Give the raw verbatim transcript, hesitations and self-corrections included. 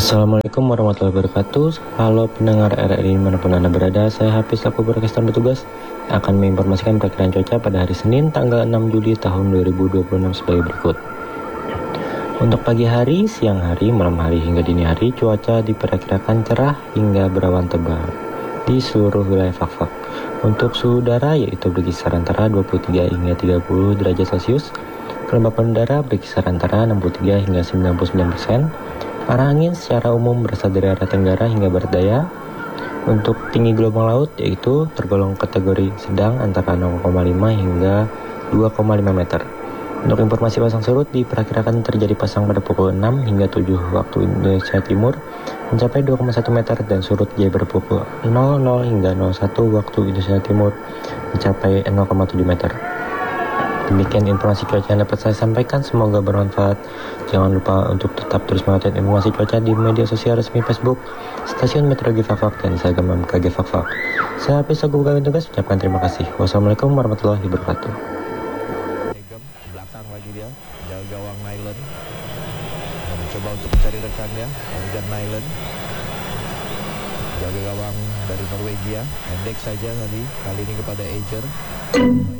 Assalamualaikum warahmatullahi wabarakatuh. Halo pendengar R R I dimanapun Anda berada, saya Hafiz selaku broadcaster bertugas akan menginformasikan perkiraan cuaca pada hari Senin tanggal enam Juli tahun dua ribu dua puluh enam sebagai berikut. Untuk pagi hari, siang hari, malam hari hingga dini hari, cuaca diperkirakan cerah hingga berawan tebal di seluruh wilayah Fak-Fak. Untuk suhu udara yaitu berkisar antara dua puluh tiga hingga tiga puluh derajat Celcius. Kelembapan udara berkisar antara enam puluh tiga hingga sembilan puluh sembilan persen. Arah angin secara umum berasal dari arah tenggara hingga barat daya. Untuk tinggi gelombang laut yaitu tergolong kategori sedang antara nol koma lima hingga dua koma lima meter. Untuk informasi pasang surut diperkirakan terjadi pasang pada pukul enam hingga tujuh waktu Indonesia Timur mencapai dua koma satu meter dan surut jaya pada pukul nol nol hingga nol satu waktu Indonesia Timur mencapai nol koma tujuh meter. Demikian informasi cuaca yang dapat saya sampaikan, semoga bermanfaat. Jangan lupa untuk tetap terus mengupdate informasi cuaca di media sosial resmi Facebook Stasiun Meteorologi Fak-Fak dan Instagram M K G Fak-Fak. Saya Hafiz selaku pegawai tugas ucapkan terima kasih. Wassalamualaikum warahmatullahi wabarakatuh. Belakang lagi dia, jaga gawang Nylon. Mencoba untuk mencari rekannya, Morgan Nylon. Jaga gawang dari Norwegia, pendek saja tadi, kali ini kepada Eger.